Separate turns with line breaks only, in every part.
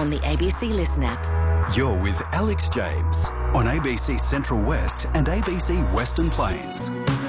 on the ABC Listen app.
You're with Alex James on ABC Central West and ABC Western Plains.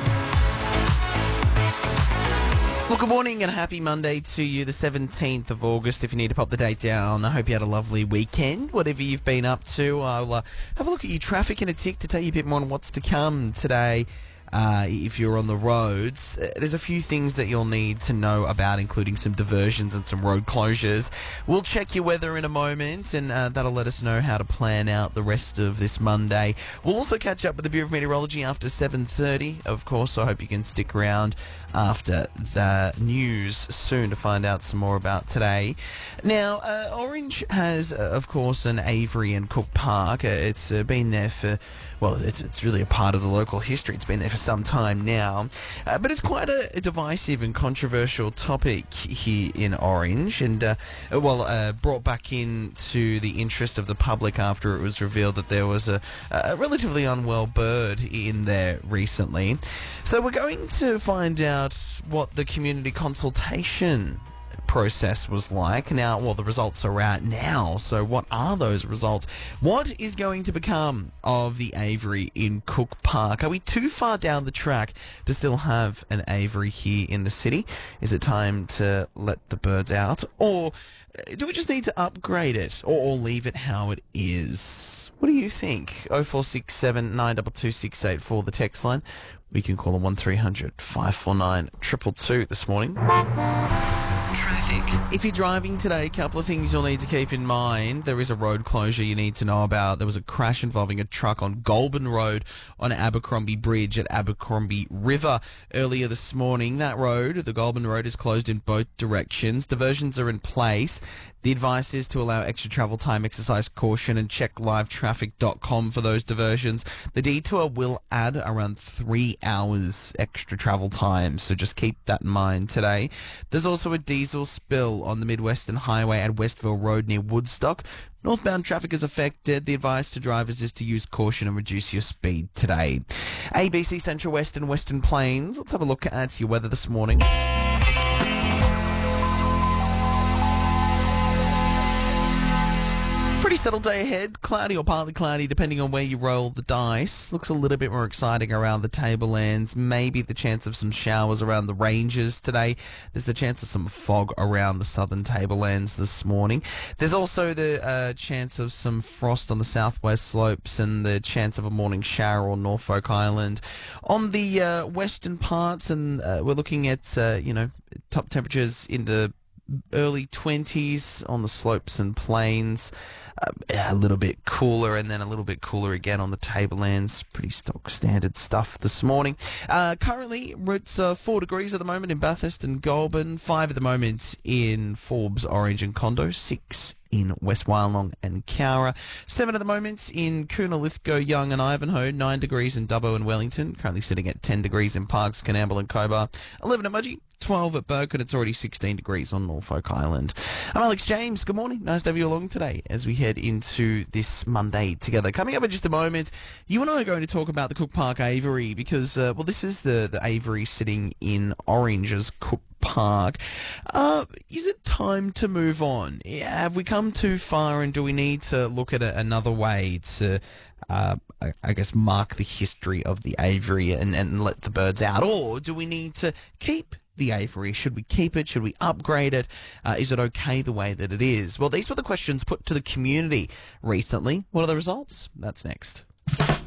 Well, good morning and happy Monday to you, the 17th of August. If you need to pop the date down, I hope you had a lovely weekend, whatever you've been up to. I'll have a look at your traffic in a tick to tell you a bit more on what's to come today. If you're on the roads, there's a few things that you'll need to know about, including some diversions and some road closures. We'll check your weather in a moment, and that'll let us know how to plan out the rest of this Monday. We'll also catch up with the Bureau of Meteorology after 7:30, of course, so I hope you can stick around after the news soon to find out some more about today. Now, Orange has, of course, an Avery and Cook Park. It's been there for, well, it's really a part of the local history. It's been there for some time now, but it's quite a divisive and controversial topic here in Orange, and brought back into the interest of the public after it was revealed that there was a relatively unwell bird in there recently. So we're going to find out what the community consultation process was like. Now, well, the results are out now, so what are those results? What is going to become of the Avery in Cook Park? Are we too far down the track to still have an Avery here in the city? Is it time to let the birds out? Or do we just need to upgrade it or leave it how it is? What do you think? 0467 922 684, the text line. We can call on 1300 549 222 this morning. Traffic. If you're driving today, a couple of things you'll need to keep in mind. There is a road closure you need to know about. There was a crash involving a truck on Goulburn Road on Abercrombie Bridge at Abercrombie River earlier this morning. That road, the Goulburn Road, is closed in both directions. Diversions are in place. The advice is to allow extra travel time, exercise caution, and check livetraffic.com for those diversions. The detour will add around 3 hours extra travel time, so just keep that in mind today. There's also a diesel spill on the Mid-Western Highway at Westville Road near Woodstock. Northbound traffic is affected. The advice to drivers is to use caution and reduce your speed today. ABC Central West and Western Plains. Let's have a look at your weather this morning. Pretty settled day ahead, cloudy or partly cloudy depending on where you roll the dice. Looks a little bit more exciting around the tablelands, maybe the chance of some showers around the ranges today. There's the chance of some fog around the southern tablelands this morning. There's also the chance of some frost on the southwest slopes and the chance of a morning shower on Norfolk Island. On the western parts, and we're looking at, top temperatures in the early 20s on the slopes and plains. A little bit cooler, and then a little bit cooler again on the tablelands. Pretty stock standard stuff this morning. Currently, it's 4 degrees at the moment in Bathurst and Goulburn, 5 at the moment in Forbes, Orange and Condo, 6 in West Wyalong and Cowra, 7 at the moment in Coonall, Lithgow, Young and Ivanhoe, 9 degrees in Dubbo and Wellington, currently sitting at 10 degrees in Parkes, Coonamble and Cobar, 11 at Mudgee, 12 at Burke, and it's already 16 degrees on Norfolk Island. I'm Alex James. Good morning. Nice to have you along today as we head into this Monday together. Coming up in just a moment, you and I are going to talk about the Cook Park Avery because, this is the Avery sitting in Orange's Cook Park. Is it time to move on? Have we come too far, and do we need to look at another way to mark the history of the Avery and let the birds out? Or do we need to keep the Avery? Should we keep it? Should we upgrade it? Is it okay the way that it is? Well, these were the questions put to the community recently. What are the results? That's next.